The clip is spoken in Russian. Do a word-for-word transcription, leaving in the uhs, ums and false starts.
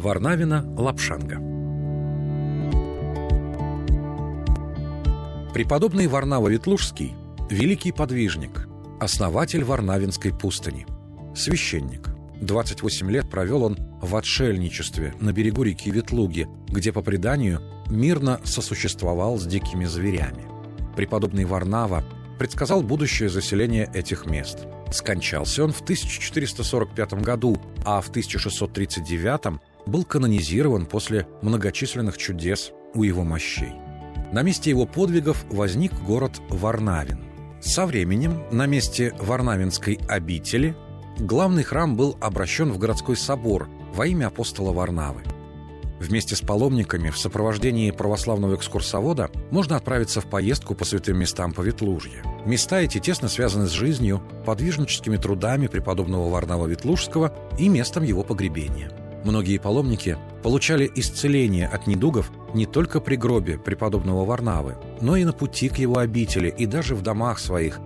Варнавина Лапшанга. Преподобный Варнава Ветлужский – великий подвижник, основатель Варнавинской пустыни, священник. двадцать восемь лет провел он в отшельничестве на берегу реки Ветлуги, где, по преданию, мирно сосуществовал с дикими зверями. Преподобный Варнава предсказал будущее заселение этих мест. Скончался он в тысяча четыреста сорок пятом году, а в тысяча шестьсот тридцать девятом был канонизирован после многочисленных чудес у его мощей. На месте его подвигов возник город Варнавин. Со временем на месте Варнавинской обители главный храм был обращен в городской собор во имя апостола Варнавы. Вместе с паломниками в сопровождении православного экскурсовода можно отправиться в поездку по святым местам Поветлужья. Места эти тесно связаны с жизнью, подвижническими трудами преподобного Варнава Ветлужского и местом его погребения. Многие паломники получали исцеление от недугов не только при гробе преподобного Варнавы, но и на пути к его обители и даже в домах своих,